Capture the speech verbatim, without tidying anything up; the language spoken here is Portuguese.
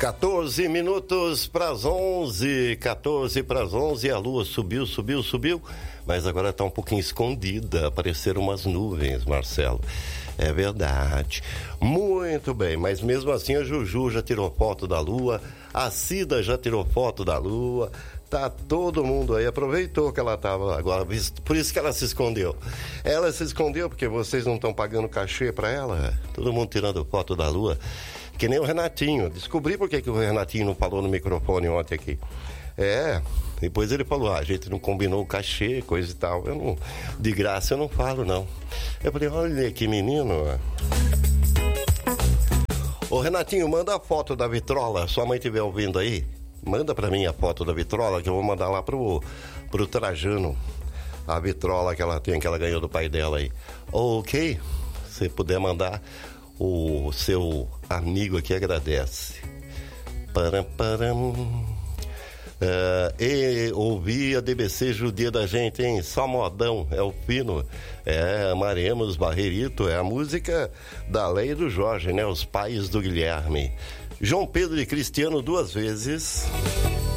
quatorze minutos para as onze, quatorze para as onze, a lua subiu, subiu, subiu, mas agora está um pouquinho escondida, apareceram umas nuvens, Marcelo. É verdade. Muito bem, mas mesmo assim a Juju já tirou foto da lua, a Cida já tirou foto da lua, tá todo mundo aí, aproveitou que ela tava agora, por isso que ela se escondeu. Ela se escondeu porque vocês não estão pagando cachê para ela, todo mundo tirando foto da lua. Que nem o Renatinho. Descobri por que, que o Renatinho não falou no microfone ontem aqui. É, depois ele falou, ah, a gente não combinou o cachê, coisa e tal. Eu não, de graça eu não falo, não. Eu falei, olha que menino. Ô Renatinho, manda a foto da vitrola. Sua mãe estiver ouvindo aí, manda pra mim a foto da vitrola que eu vou mandar lá pro, pro Trajano. A vitrola que ela tem, que ela ganhou do pai dela aí. Ok? Se puder mandar, o seu amigo aqui agradece. Param, param. Uh, e ouvir a D B C judia da gente, hein? Só modão, é o fino. É, amaremos Barreirito, é a música da Leia e do Jorge, né? Os pais do Guilherme. João Pedro e Cristiano duas vezes.